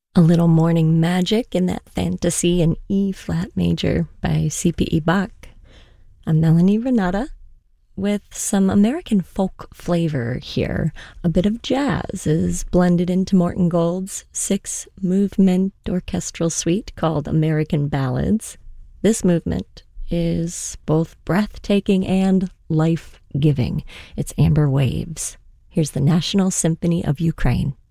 A Little Morning Magic in that fantasy in E flat major by C.P.E. Bach. I'm Melanie Renata with some American folk flavor here. A bit of jazz is blended into Morton Gold's 6-movement orchestral suite called American Ballads. This movement is both breathtaking and life-giving. It's Amber Waves. Here's the National Symphony of Ukraine.